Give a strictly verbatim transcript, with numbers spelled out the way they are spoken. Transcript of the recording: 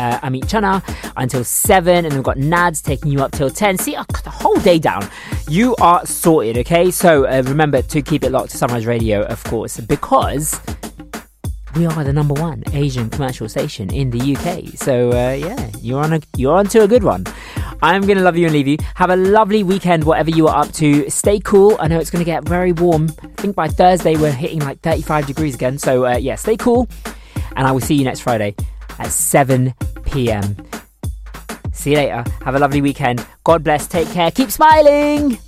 uh, Amit Chana until seven, and we've got Nads taking you up till ten. See, I've got the whole day down. You are sorted, okay? So uh, remember to keep it locked to Sunrise Radio, of course, because we are the number one Asian commercial station in the U K. So uh, yeah, you're on a you're on to a good one. I'm going to love you and leave you. Have a lovely weekend, whatever you are up to. Stay cool. I know it's going to get very warm. I think by Thursday we're hitting like thirty-five degrees again. So uh, yeah, stay cool. And I will see you next Friday at seven p.m. See you later. Have a lovely weekend. God bless. Take care. Keep smiling.